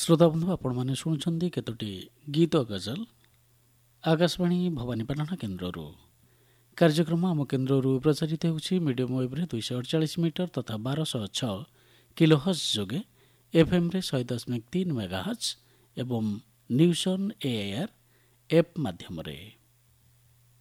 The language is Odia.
ଶ୍ରୋତାବନ୍ଧୁ ଆପଣମାନେ ଶୁଣୁଛନ୍ତି କେତୋଟି ଗୀତ ଗଜଲ ଆକାଶବାଣୀ ଭବାନୀପାଟଣା କେନ୍ଦ୍ରରୁ। କାର୍ଯ୍ୟକ୍ରମ ଆମ କେନ୍ଦ୍ରରୁ ପ୍ରଚାରିତ ହେଉଛି ମିଡ଼ିୟମ୍ ୱେଭ୍ରେ 248 ମିଟର ତଥା 1206 କିଲୋହର୍ଟ୍ଜ ଯୋଗେ, ଏଫ୍ଏମ୍ରେ 100.3 ମେଗାହର୍ଟ୍ଜ ଏବଂ ନ୍ୟୁଜ୍ ଅନ୍ ଏଆଇଆର୍ ଆପ୍ ମାଧ୍ୟମରେ।